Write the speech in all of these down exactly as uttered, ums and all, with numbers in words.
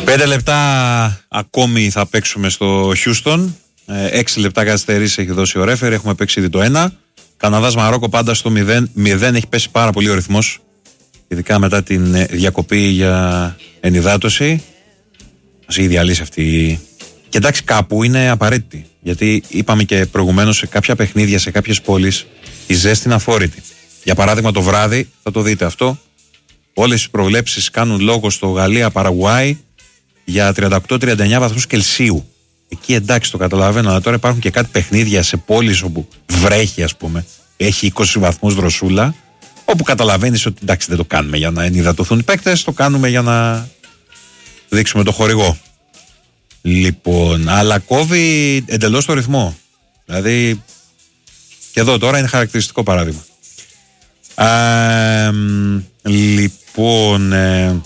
Πέντε λεπτά ακόμη θα παίξουμε στο Χιούστον. Έξι λεπτά καθυστερήσεις έχει δώσει ο ρέφερ. Έχουμε παίξει ήδη το ένα. Καναδάς Μαρόκο πάντα στο μηδέν μηδέν. Έχει πέσει πάρα πολύ ο ρυθμός. Ειδικά μετά την διακοπή για ενυδάτωση. Μας έχει διαλύσει αυτή. Και εντάξει, κάπου είναι απαραίτητη. Γιατί είπαμε και προηγουμένως σε κάποια παιχνίδια, σε κάποιες πόλεις, η ζέστη είναι αφόρητη. Για παράδειγμα, το βράδυ, θα το δείτε αυτό. Όλες οι προβλέψεις κάνουν λόγο στο Γαλλία-Παραγουάι για τριάντα οκτώ τριάντα εννιά βαθμούς Κελσίου. Εκεί εντάξει το καταλαβαίνω, αλλά τώρα υπάρχουν και κάτι παιχνίδια σε πόλεις όπου βρέχει, ας πούμε, έχει είκοσι βαθμούς δροσούλα, όπου καταλαβαίνεις ότι εντάξει δεν το κάνουμε για να ενυδατωθούν οι παίκτες, το κάνουμε για να δείξουμε το χορηγό. Λοιπόν, αλλά κόβει εντελώς το ρυθμό. Δηλαδή, και εδώ τώρα είναι χαρακτηριστικό παράδειγμα. Α, λοιπόν, ε,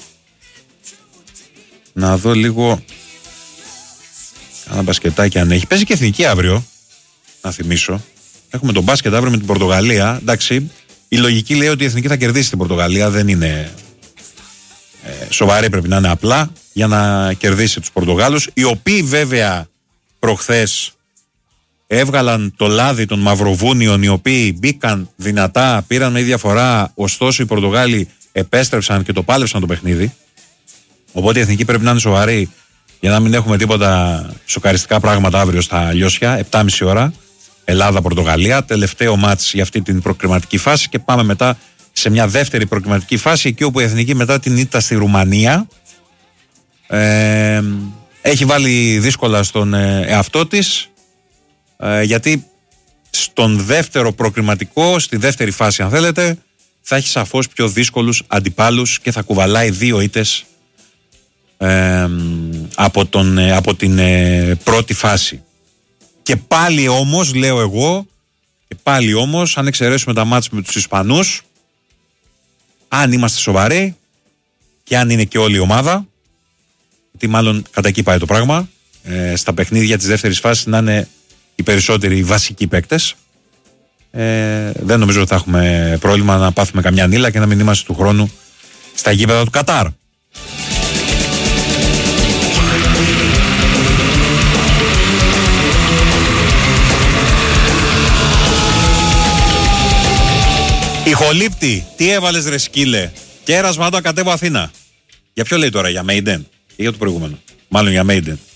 να δω λίγο ένα μπασκετάκι αν έχει. Παίζει και εθνική αύριο, να θυμίσω. Έχουμε τον μπάσκετ αύριο με την Πορτογαλία. Εντάξει, η λογική λέει ότι η εθνική θα κερδίσει την Πορτογαλία. Δεν είναι ε, σοβαρή, πρέπει να είναι απλά για να κερδίσει τους Πορτογάλους, οι οποίοι βέβαια προχθές έβγαλαν το λάδι των Μαυροβούνιων, οι οποίοι μπήκαν δυνατά, πήραν με διαφορά, ωστόσο οι Πορτογάλοι επέστρεψαν και το πάλεψαν το παιχνίδι. Οπότε η εθνική πρέπει να είναι σοβαρή για να μην έχουμε τίποτα σοκαριστικά πράγματα αύριο στα Λιώσια, επτά και μισή ώρα, Ελλάδα-Πορτογαλία, τελευταίο μάτς για αυτή την προκριματική φάση και πάμε μετά σε μια δεύτερη προκριματική φάση, εκεί όπου η εθνική μετά την ήττα στη Ρουμανία ε, έχει βάλει δύσκολα στον εαυτό της, ε, γιατί στον δεύτερο προκριματικό, στη δεύτερη φάση αν θέλετε, θα έχει σαφώς πιο δύσκολους αντιπάλους και θα κουβαλάει δύο ήττες ε, από, τον, από την ε, πρώτη φάση. Και πάλι όμως, λέω εγώ, και πάλι όμως, αν εξαιρέσουμε τα μάτς με τους Ισπανούς, αν είμαστε σοβαροί και αν είναι και όλη η ομάδα, γιατί μάλλον κατά εκεί πάει το πράγμα, ε, στα παιχνίδια της δεύτερης φάσης να είναι οι περισσότεροι βασικοί παίκτες, ε, δεν νομίζω ότι θα έχουμε πρόβλημα να πάθουμε καμιά νύλα και να μην είμαστε του χρόνου στα γήπεδα του Κατάρ. Ηχολήπτη, τι έβαλες ρε σκύλε? Κέρασμα όταν κατέβω Αθήνα. Για ποιο λέει τώρα, για Maiden ή για το προηγούμενο? Μάλλον για Maiden.